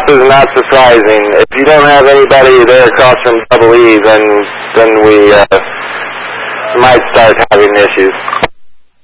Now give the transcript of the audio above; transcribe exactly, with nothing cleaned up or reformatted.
is not surprising. If you don't have anybody there across from Double E, then then we uh, might start having issues.